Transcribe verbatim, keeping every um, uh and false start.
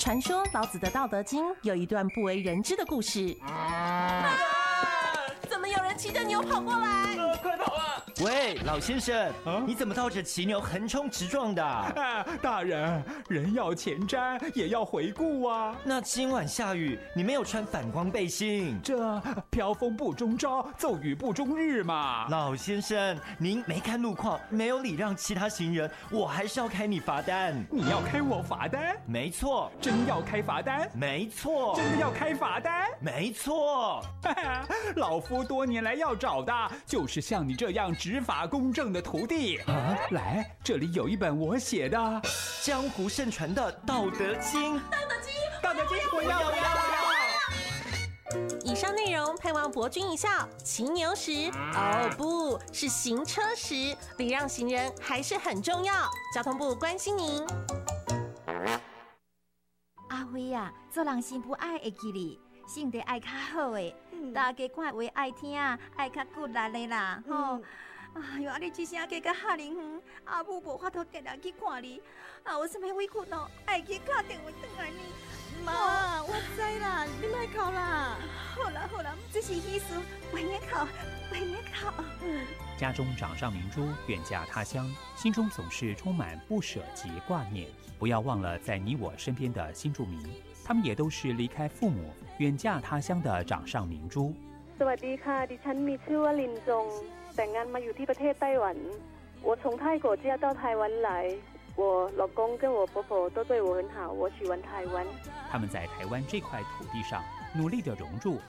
传说老子的《道德经》有一段不为人知的故事。啊！怎么有人骑着牛跑过来？ 呃、快跑啊！ 喂，老先生，啊、你怎么套着骑牛横冲直撞的、啊啊？大人，人要前瞻，也要回顾啊。 那今晚下雨，你没有穿反光背心， 这飘风不终朝，骤雨不终日嘛。 老先生，您没看路况，没有礼让其他行人，我还是要开你罚单。 你要开我罚单？ 没错。 真要开罚单？ 没错。 真的要开罚单？ 没错。 老夫多年来要找的，就是像你这样执法公正的徒弟。啊，来，这里有一本我写的江湖盛传的《道德经》。 道德经， 道德经，我要，我要， 我要。以上内容盼望博君一笑。骑牛时，哦，不是行车时，礼让行人还是很重要。交通部关心您。 阿辉啊，做人心不爱会记哩，性格爱较好的，嗯、大家看话爱听，爱较骨力的啦，吼、嗯。哎呦，啊你一声加到哈林远，阿母无法度定定去看你，啊我是咩委屈哦，爱去打电话转来你。 妈，我知啦，你莫哭啦。 好啦好啦，这是意思，为你哭，为你哭。 嗯。家中掌上明珠，远嫁他乡，心中总是充满不舍及挂念。不要忘了在你我身边的新住民，他们也都是离开父母，远嫁他乡的掌上明珠。 สวัสดีค่ะดิฉันมีชื่อว่าลินจงแต่งงานมาอยู่ที่ประเทศไต้หวัน我从泰国嫁到台湾来我老公跟我婆婆都对我很好我喜欢台湾他们在台湾这块土地上努力地融入